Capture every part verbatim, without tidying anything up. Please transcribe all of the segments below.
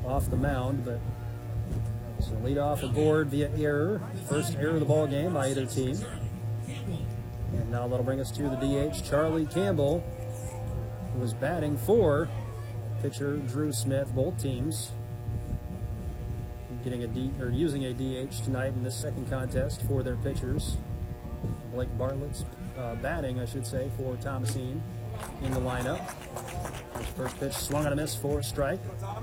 off the mound, but so lead off aboard via error. First error of the ball game by either team. And now that'll bring us to the D H, Charlie Campbell, who was batting for pitcher Drew Smith, both teams. Getting a D, or using a D H tonight in this second contest for their pitchers. Blake Bartlett's uh, batting, I should say, for Thomasine in the lineup. His first pitch swung on a miss for a strike.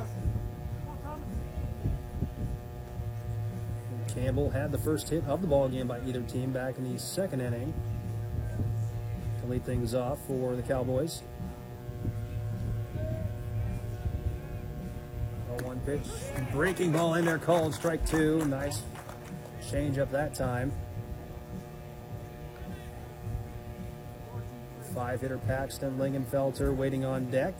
And Campbell had the first hit of the ball game by either team back in the second inning to lead things off for the Cowboys. One pitch, breaking ball in there, called strike two. Nice change up that time. Five hitter Paxton Lingenfelter waiting on deck.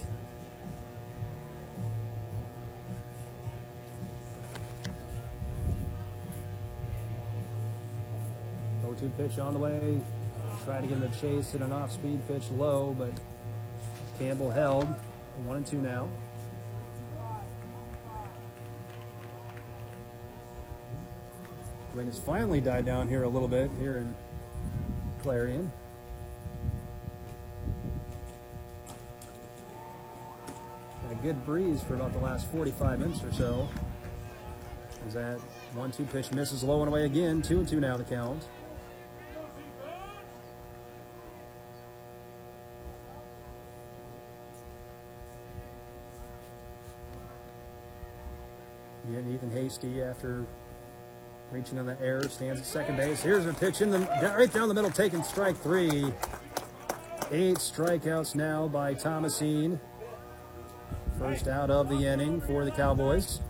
oh two pitch on the way. Try to get him to chase at an off-speed pitch low, but Campbell held. One and two now. Rain has finally died down here a little bit here in Clarion. Had a good breeze for about the last forty-five minutes or so. As that one two pitch misses low and away again. Two and two now the count. Again, Ethan Hasty, after reaching on the air, stands at second base. Here's a pitch in the right down the middle, taking strike three. Eight strikeouts now by Thomasine. First out of the inning for the Cowboys.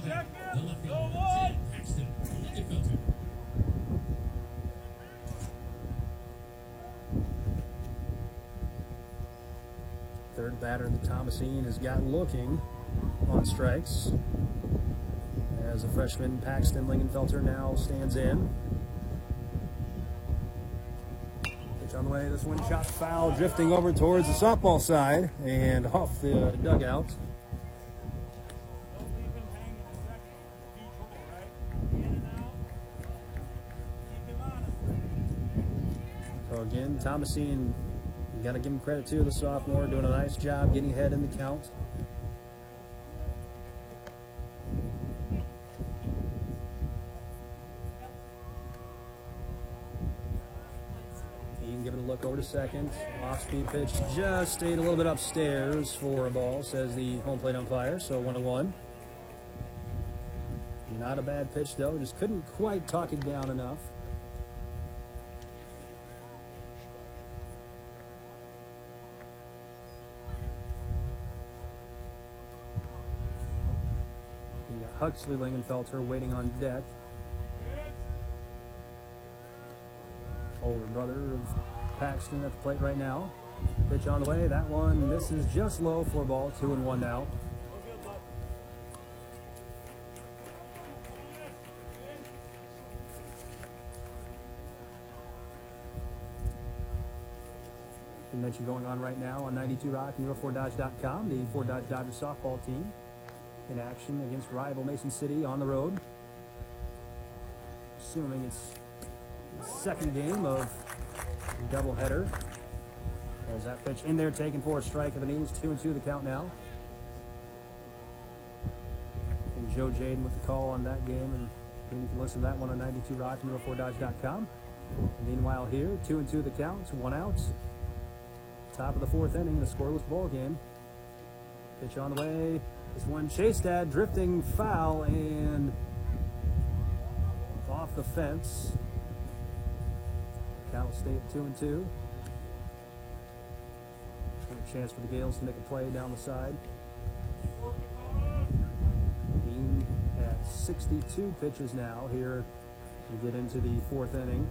Third batter that Thomasine has got looking on strikes, as a freshman Paxton Lingenfelter now stands in. Pitch on the way, this one shot foul, drifting over towards the softball side and off the dugout. So again, Thomasine, you got to give him credit too, the sophomore, doing a nice job getting ahead in the count. Over to second. Off-speed pitch just stayed a little bit upstairs for a ball, says the home plate umpire. So one and one. Not a bad pitch though. Just couldn't quite talk it down enough. You got Huxley Lingenfelter waiting on deck. Older brother of Paxton at the plate right now. Pitch on the way. That one, this is just low for a ball. Two and one now. Convention going on right now on ninety-two Rock and Euro Ford Dodge dot com. The Ford Dodge Dodgers softball team in action against rival Mason City on the road. Assuming it's the second game of doubleheader. There's that pitch in there, taken for a strike of the knees. Two and two the count now. And Joe Jaden with the call on that game, and you can listen to that one on ninety-two Rock and Euro Ford Dodge dot com. Meanwhile here, two and two the count, one out. Top of the fourth inning, the scoreless ball game. Pitch on the way. This one chased at, drifting foul and off the fence. Count will stay at two and two. A chance for the Gales to make a play down the side. Being at sixty-two pitches now here. We get into the fourth inning.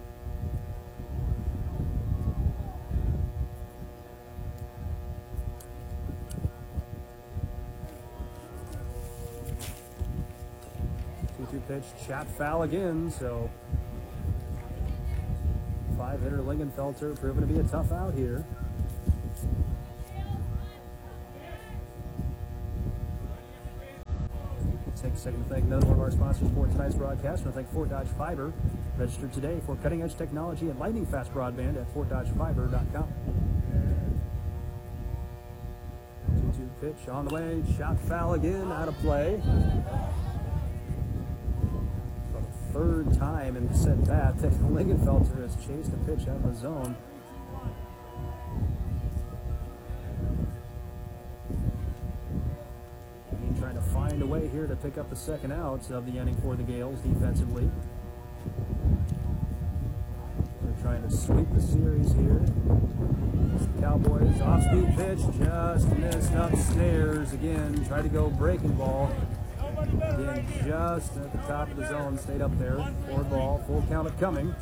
two two pitch, shot foul again, so five-hitter Lingenfelter proven to be a tough out here. Take a second to thank another one of our sponsors for tonight's broadcast. I want to thank Fort Dodge Fiber. Register today for cutting-edge technology and lightning-fast broadband at fort dodge fiber dot com. two two pitch on the way. Shot foul again. Out of play. For the third time in this at bat that Lingenfelter has chased a pitch out of the zone. Trying to find a way here to pick up the second out of the inning for the Gales defensively. They're trying to sweep the series here. Cowboys off-speed pitch, just missed upstairs again. Tried to go breaking ball. Again, just at the top of the zone, stayed up there. Forward ball, full count of coming.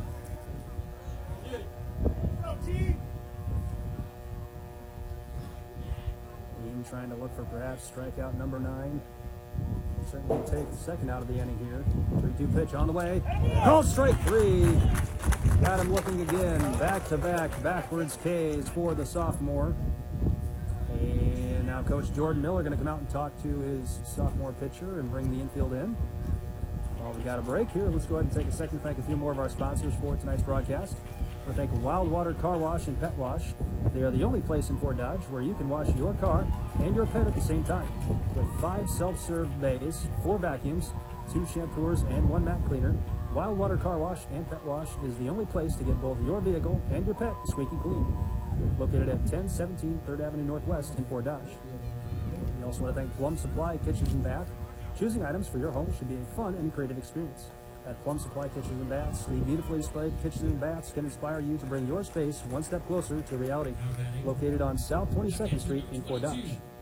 Trying to look for perhaps strikeout number nine. Certainly take the second out of the inning here. three two pitch on the way. Called strike three. Got him looking again. Back-to-back backwards Ks for the sophomore. And now Coach Jordan Miller going to come out and talk to his sophomore pitcher and bring the infield in. Well, we got a break here. Let's go ahead and take a second to thank a few more of our sponsors for tonight's broadcast. I want to thank Wild Water Car Wash and Pet Wash. They are the only place in Fort Dodge where you can wash your car and your pet at the same time. With five self-serve bays, four vacuums, two shampoos, and one mat cleaner, Wild Water Car Wash and Pet Wash is the only place to get both your vehicle and your pet squeaky clean. Located at ten seventeen third Avenue Northwest in Fort Dodge. We also want to thank Plum Supply Kitchens and Bath. Choosing items for your home should be a fun and creative experience. At Plum Supply Kitchens and Baths, the beautifully displayed kitchens and baths can inspire you to bring your space one step closer to reality. Located on South twenty-second Street in Fort Dodge.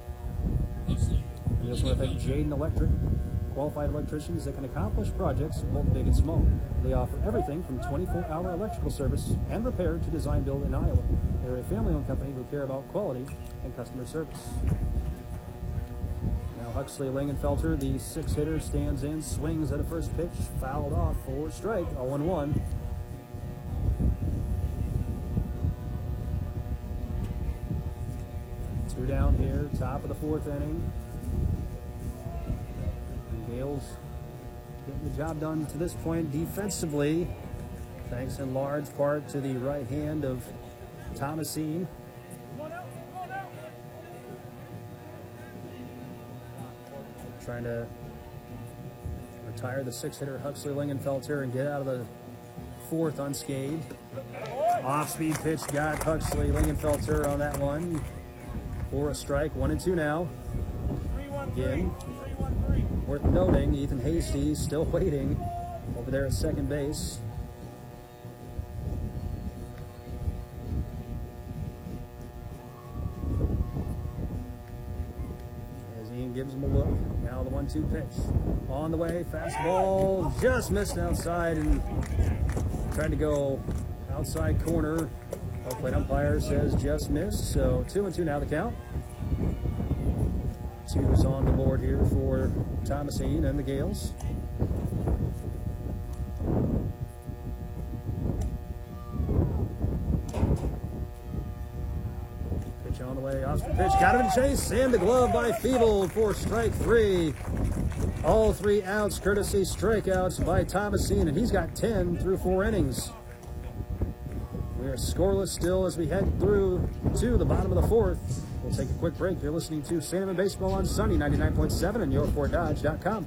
We also want to thank Jaden Electric, qualified electricians that can accomplish projects both big and small. They offer everything from twenty-four hour electrical service and repair to design build in Iowa. They're a family-owned company who care about quality and customer service. Huxley Lingenfelter, the six-hitter, stands in, swings at a first pitch, fouled off for strike, oh one one. Two down here, top of the fourth inning. The Gales getting the job done to this point defensively, thanks in large part to the right hand of Thomasine. Trying to retire the six-hitter Huxley Lingenfelter and get out of the fourth unscathed. Off-speed pitch got Huxley Lingenfelter on that one for a strike. One and two now. Again, worth noting, Ethan Hasty still waiting over there at second base. Gives him a look. Now the one two pitch. On the way, fastball just missed outside and tried to go outside corner. Home plate umpire says just missed, so two and two now the count. Two is on the board here for Thomasine and the Gales. On the way, off-speed pitch, got him in chase, and the glove by Feeble for strike three. All three outs, courtesy strikeouts by Thomasine, and he's got ten through four innings. We are scoreless still as we head through to the bottom of the fourth. We'll take a quick break. You're listening to Sandeman Baseball on Sunny ninety-nine point seven and your fort dodge dot com.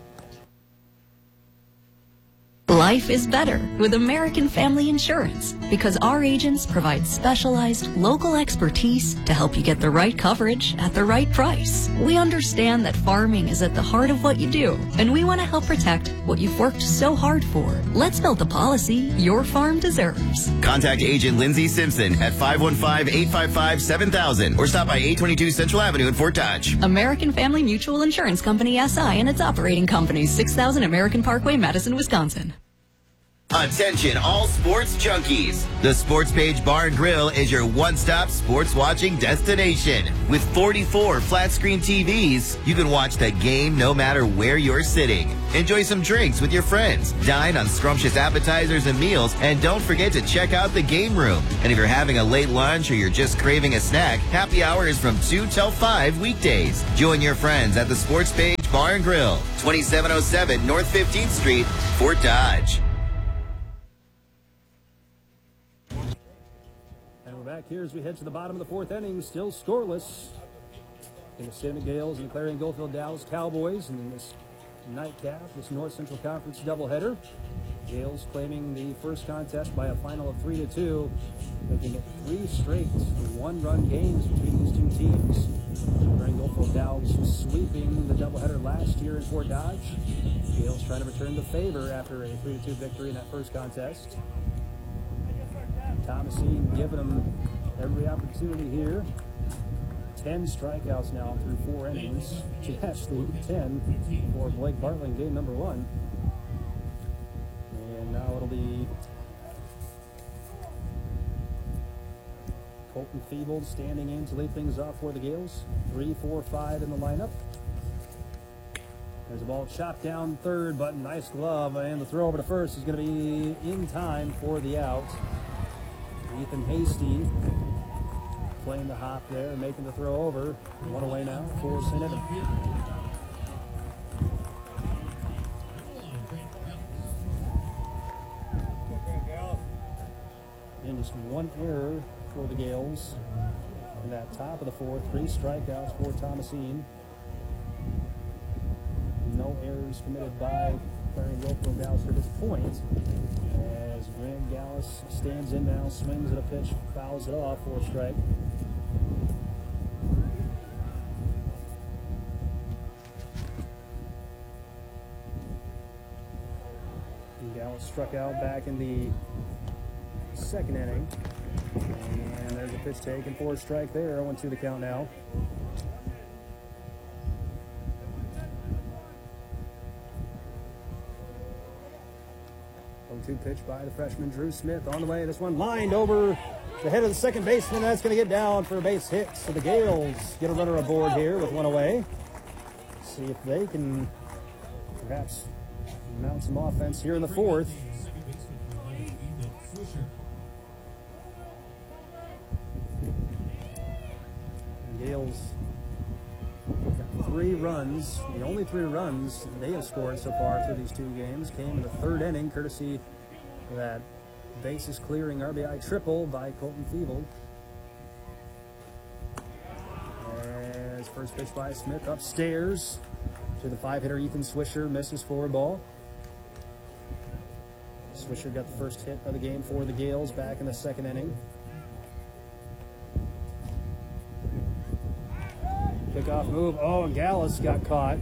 Life is better with American Family Insurance because our agents provide specialized local expertise to help you get the right coverage at the right price. We understand that farming is at the heart of what you do, and we want to help protect what you've worked so hard for. Let's build the policy your farm deserves. Contact Agent Lindsay Simpson at five one five, eight five five, seven thousand or stop by eight twenty-two Central Avenue in Fort Dodge. American Family Mutual Insurance Company S I and its operating companies, six thousand American Parkway, Madison, Wisconsin. Attention all sports junkies. The Sports Page Bar and Grill is your one-stop sports watching destination. With forty-four flat-screen T Vs, you can watch the game no matter where you're sitting. Enjoy some drinks with your friends. Dine on scrumptious appetizers and meals. And don't forget to check out the game room. And if you're having a late lunch or you're just craving a snack, happy hour is from two till five weekdays. Join your friends at the Sports Page Page Bar and Grill, twenty-seven oh seven North fifteenth Street, Fort Dodge. And we're back here as we head to the bottom of the fourth inning, still scoreless. In the Santa Gales and Clarion Goldfield Dallas Cowboys in this nightcap, this North Central Conference doubleheader. Gales claiming the first contest by a final of three to two, making it three straight one-run games between these two teams. Clarion Goldfield Dallas sweeping the doubleheader last year in Fort Dodge. Gales trying to return the favor after a three to two victory in that first contest. Thomasine giving them every opportunity here. ten strikeouts now through four innings. Actually ten for Blake Bartling, game number one. And now it'll be Colton Feeble standing in to lead things off for the Gales. Three, four, five in the lineup. There's a ball chopped down third, but nice glove, and the throw over to first is going to be in time for the out. Ethan Hasty playing the hop there and making the throw over. One away now for Saint Edmund. And just one error for the Gales in that top of the fourth. Three strikeouts for Thomasine. No errors committed by Clarion Goldfield Dallas for this point. As Grant Gallus stands in now, swings at a pitch, fouls it off for a strike. Gallus struck out back in the second inning. And there's a pitch taken for a strike there. oh two the count now. oh two pitch by the freshman Drew Smith on the way. This one lined over the head of the second baseman. That's going to get down for a base hit. So the Gales get a runner aboard here with one away. See if they can perhaps mount some offense here in the fourth. Gales got three runs. The only three runs they have scored so far through these two games came in the third inning, courtesy of that bases clearing R B I triple by Colton Feeble. As first pitch by Smith upstairs to the five-hitter Ethan Swisher, misses for a ball. Swisher got the first hit of the game for the Gales back in the second inning. Kickoff move. Oh, and Gallus got caught.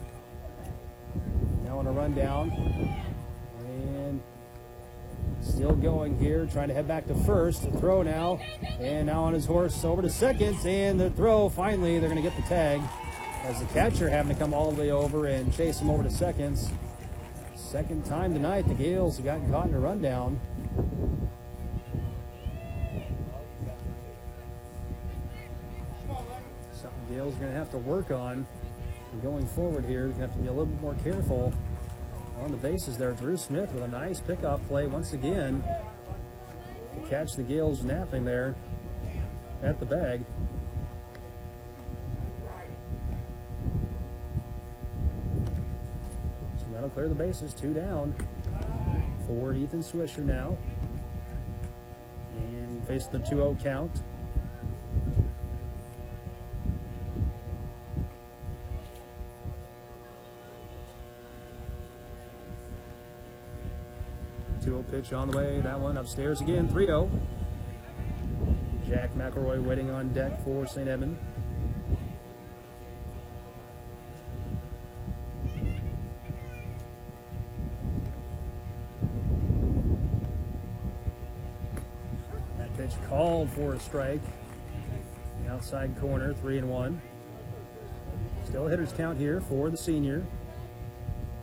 Now on a rundown. And still going here, trying to head back to first. The throw now. And now on his horse over to second. And the throw, finally, they're going to get the tag. As the catcher having to come all the way over and chase him over to seconds. Second time tonight, the Gales have gotten caught in a rundown. Something Gales are going to have to work on going forward here. They're going to have to be a little bit more careful on the bases there. Drew Smith with a nice pickoff play once again to catch the Gales napping there at the bag. That'll clear the bases, two down for Ethan Swisher now. And face the two oh count. two oh pitch on the way, that one upstairs again, three oh. Jack McElroy waiting on deck for Saint Edmund. Called for a strike. Outside corner, three and one. Still a hitter's count here for the senior.